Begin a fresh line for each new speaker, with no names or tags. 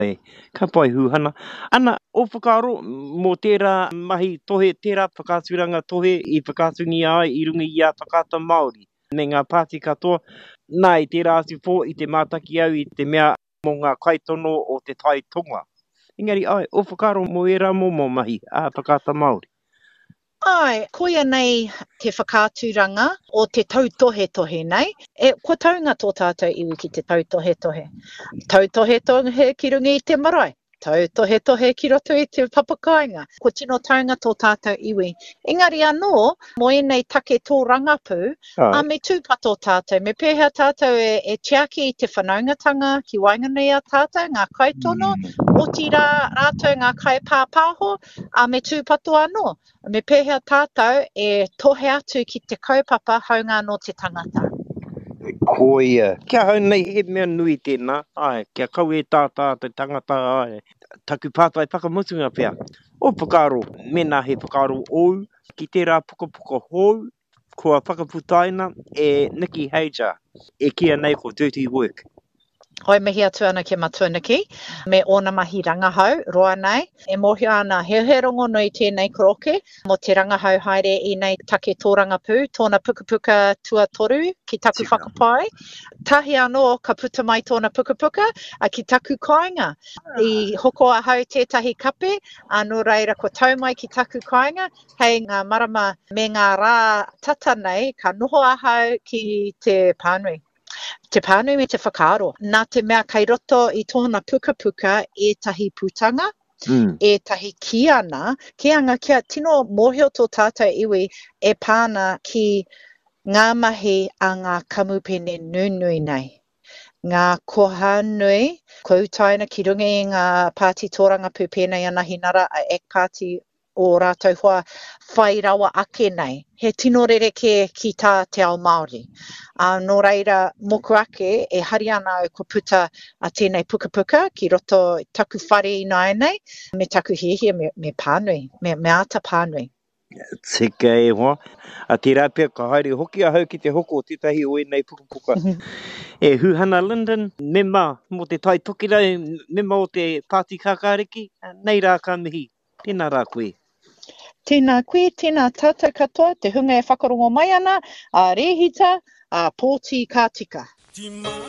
E, ka pai hana. Ana, o whakaro mō tērā mahi tohe, tērā whakāturanga tohe I whakātungi ai I runga I a whakata Māori. Me ngā Pāti katoa, nā I tērā atu fō I te mātaki au I te mea mō ngā kaitono o te tai tonga. Engari ai, o whakaro mō e rā mō mahi a whakata Māori.
Ai, koia nei te whakāturanga o te tautohe nei. Ko taunga tō tātou iwi ki te tautohe. Tautohe ki runga I te marae. Tautohe ki roto I te papakainga. Ko tino taunga tō tātou iwi. Engari anō, mo enei take tō rangapū, a me tūpato tātou. Me pēhea tātou e tiaki I te whanaungatanga ki wainganui a tātou, ngā kaitono, o tira rātou ngā kai pāpāho, a me tūpato anō. Me pēhea tātou e tohe atu ki te kaupapa haunga no te tangata.
Koia. Kia hau nei he mea nui tēnā. Ai, kia kau e tātā te tangata ai. Taku pātai whakamutunga pia. O whakaro, mena he whakaro ou, ki tērā puka hou, kua whakaputaina e Nikki Hager. E kia nei ko Dirty Work.
Hoi mihi atu ana ke Matuniki, me ona mahi rangahau, roa nei. E mohi ana he rongo nui tēnei koroke, mo te rangahau haere I nei take tōranga pū, tōna pukapuka tuatoru ki taku whakapai. Tahi anō ka puta mai tōna pukapuka a ki taku kāinga. I hoko a hau tētahi kape, anō reira ko tau mai ki taku kāinga, hei ngā marama me ngā rā tata nei, ka noho a hau ki te pānui. Te pānui me te whakaaro. Nā te mea kai roto I tōna pukapuka e tahi putanga, e tahi kiana kia tino mōhio tō tātou iwi e pāna ki ngā mahi a ngā kamupene nunui nei. Ngā koha nui, koutaina ki runga I ngā Pāti tōranga pū pēnei ana hinara a ek Pāti o rātou hoa whai rawa ake nei. He tino rereke ki tā te ao Māori. Nō reira, moku ake e hari ana au ko puta a tēnei pukapuka ki roto taku whare I nai nei, me taku hihia me pānui, me ata pānui.
Tika e hoa. A tērā pia ka haere hoki a hau ki te hoko o tētahi o enei pukapuka. E Huhana Linden, mema mo te tai tokirau, mema o te Pāti Kākāriki, nei rā ka mihi. Tēnā rā koe.
Tēnā koe, tēnā tātou katoa, te hunga e whakarongo mai ana, a rehita, a pōti kā tika.